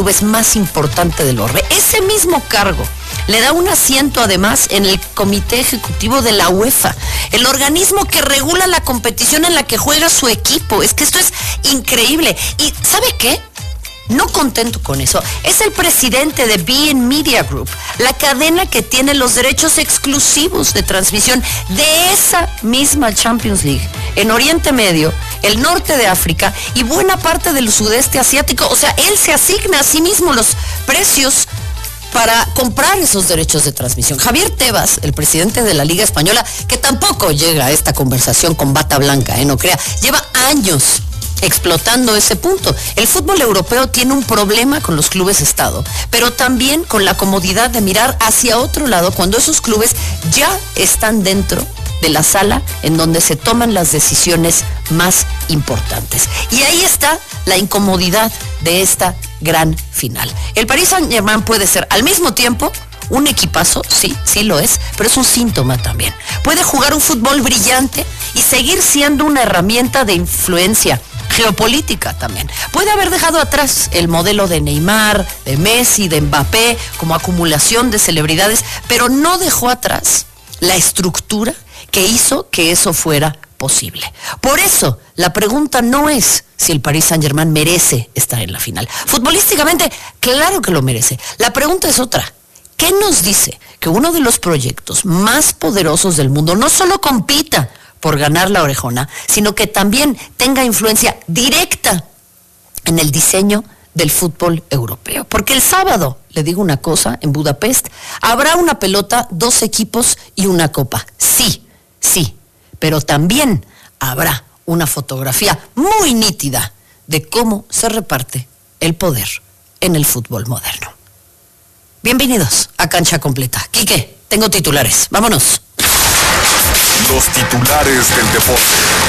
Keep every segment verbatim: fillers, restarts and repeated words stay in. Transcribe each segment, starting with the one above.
clubes más importante del orbe. Ese mismo cargo le da un asiento además en el Comité Ejecutivo de la UEFA, el organismo que regula la competición en la que juega su equipo. Es que esto es increíble. ¿Y sabe qué? No contento con eso, es el presidente de B N Media Group, la cadena que tiene los derechos exclusivos de transmisión de esa misma Champions League en Oriente Medio, el norte de África y buena parte del sudeste asiático. O sea, él se asigna a sí mismo los precios para comprar esos derechos de transmisión. Javier Tebas, el presidente de la Liga Española, que tampoco llega a esta conversación con bata blanca, ¿eh? No crea, lleva años explotando ese punto. El fútbol europeo tiene un problema con los clubes Estado, pero también con la comodidad de mirar hacia otro lado cuando esos clubes ya están dentro de la sala en donde se toman las decisiones más importantes. Y ahí está la incomodidad de esta gran final. El Paris Saint-Germain puede ser al mismo tiempo un equipazo, sí, sí lo es, pero es un síntoma también. Puede jugar un fútbol brillante y seguir siendo una herramienta de influencia geopolítica también. Puede haber dejado atrás el modelo de Neymar, de Messi, de Mbappé, como acumulación de celebridades, pero no dejó atrás la estructura que hizo que eso fuera posible. Por eso, la pregunta no es si el Paris Saint-Germain merece estar en la final. Futbolísticamente, claro que lo merece. La pregunta es otra. ¿Qué nos dice que uno de los proyectos más poderosos del mundo no solo compita por ganar la orejona, sino que también tenga influencia directa en el diseño del fútbol europeo? Porque el sábado, le digo una cosa, en Budapest, habrá una pelota, dos equipos y una copa. Sí, sí, pero también habrá una fotografía muy nítida de cómo se reparte el poder en el fútbol moderno. Bienvenidos a Cancha Completa. Quique, tengo titulares. Vámonos. Los titulares del deporte.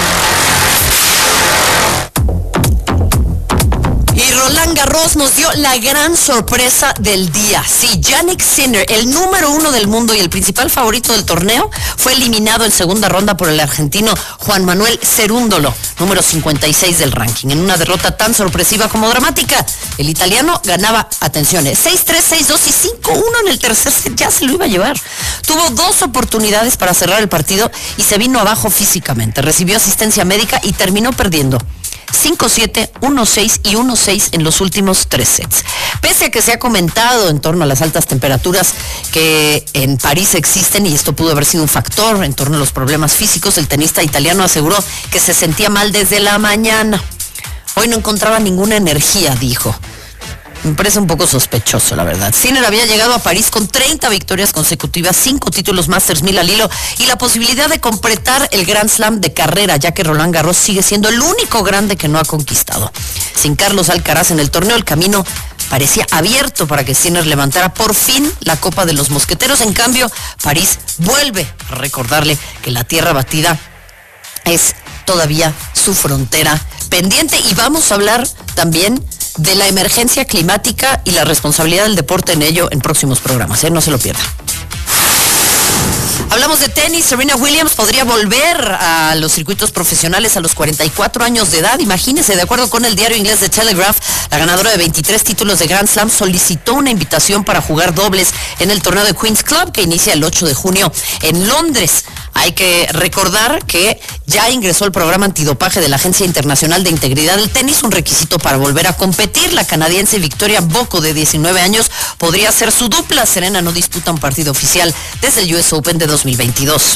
Y Roland Garros nos dio la gran sorpresa del día. Sí, Jannik Sinner, el número uno del mundo y el principal favorito del torneo, fue eliminado en segunda ronda por el argentino Juan Manuel Cerúndolo, número cincuenta y seis del ranking, en una derrota tan sorpresiva como dramática. El italiano ganaba, atención, seis tres, seis dos y cinco uno en el tercer set, ya se lo iba a llevar. Tuvo dos oportunidades para cerrar el partido y se vino abajo físicamente. Recibió asistencia médica y terminó perdiendo cinco siete, uno seis y uno seis en los últimos tres sets. Pese a que se ha comentado en torno a las altas temperaturas que en París existen, y esto pudo haber sido un factor en torno a los problemas físicos, el tenista italiano aseguró que se sentía mal desde la mañana. Hoy no encontraba ninguna energía, dijo. Me parece un poco sospechoso, la verdad. Sinner había llegado a París con treinta victorias consecutivas, cinco títulos Masters mil al hilo y la posibilidad de completar el Grand Slam de carrera, ya que Roland Garros sigue siendo el único grande que no ha conquistado. Sin Carlos Alcaraz en el torneo, el camino parecía abierto para que Sinner levantara por fin la Copa de los Mosqueteros. En cambio, París vuelve a recordarle que la tierra batida es todavía su frontera pendiente. Y vamos a hablar también de la emergencia climática y la responsabilidad del deporte en ello en próximos programas, ¿eh? No se lo pierda. Hablamos de tenis. Serena Williams podría volver a los circuitos profesionales a los cuarenta y cuatro años de edad. Imagínense, de acuerdo con el diario inglés The Telegraph, la ganadora de veintitrés títulos de Grand Slam solicitó una invitación para jugar dobles en el torneo de Queen's Club, que inicia el ocho de junio en Londres. Hay que recordar que ya ingresó el programa antidopaje de la Agencia Internacional de Integridad del Tenis, un requisito para volver a competir. La canadiense Victoria Bocco, de diecinueve años, podría ser su dupla. Serena no disputa un partido oficial desde el U S Open de dos mil veintidós.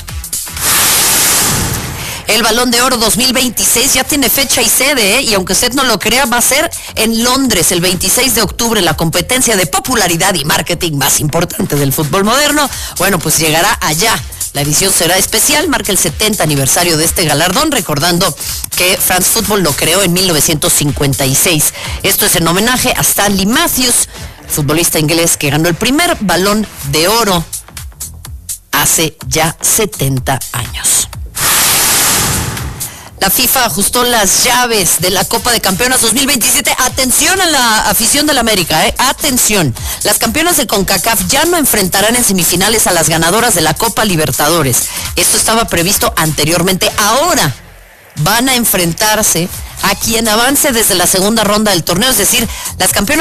El Balón de Oro dos mil veintiséis ya tiene fecha y sede, ¿eh? Y aunque usted no lo crea, va a ser en Londres el veintiséis de octubre, la competencia de popularidad y marketing más importante del fútbol moderno. Bueno, pues llegará allá. La edición será especial, marca el setenta aniversario de este galardón, recordando que France Football lo creó en mil novecientos cincuenta y seis. Esto es en homenaje a Stanley Matthews, futbolista inglés que ganó el primer Balón de Oro hace ya setenta años. La FIFA ajustó las llaves de la Copa de Campeonas dos mil veintisiete. Atención a la afición del América, ¿eh? Atención. Las campeonas de CONCACAF ya no enfrentarán en semifinales a las ganadoras de la Copa Libertadores. Esto estaba previsto anteriormente. Ahora van a enfrentarse a quien avance desde la segunda ronda del torneo, es decir, las campeonas